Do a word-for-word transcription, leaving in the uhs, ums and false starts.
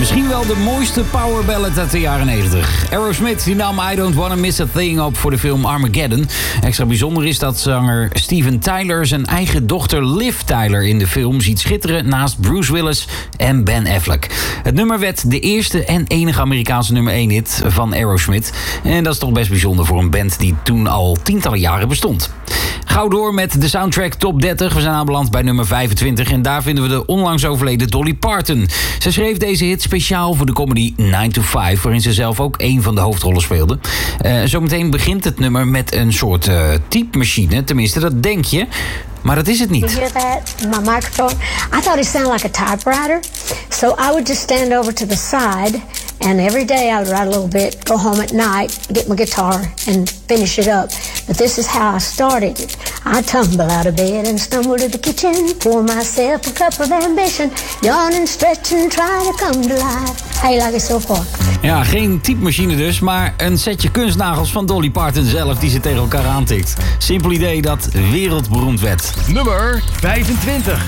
Misschien wel de mooiste power ballad uit de jaren negentig. Aerosmith die nam I Don't Wanna Miss a Thing op voor de film Armageddon. Extra bijzonder is dat zanger Steven Tyler zijn eigen dochter Liv Tyler in de film ziet schitteren naast Bruce Willis en Ben Affleck. Het nummer werd de eerste en enige Amerikaanse nummer één hit van Aerosmith. En dat is toch best bijzonder voor een band die toen al tientallen jaren bestond. Gauw door met de soundtrack top dertig. We zijn aanbeland bij nummer vijfentwintig en daar vinden we de onlangs overleden Dolly Parton. Ze schreef deze hit speciaal voor de comedy nine to five... waarin ze zelf ook een van de hoofdrollen speelde. Uh, zometeen begint het nummer met een soort uh, typemachine. Tenminste, dat denk je. Maar dat is het niet. You hear that? My microphone. I thought it sounded like a typewriter. So I would just stand over to the side, and every day I would write a little bit, go home at night, get my guitar, and finish it up. But this is how I started it. I tumble out of bed and stumble to the kitchen, pour myself a cup of ambition, yawn and stretch and try to come to life. How you like it so far? Ja, geen typemachine dus, maar een setje kunstnagels van Dolly Parton zelf die ze tegen elkaar aantikt. Simpel idee dat wereldberoemd werd. Nummer vijfentwintig.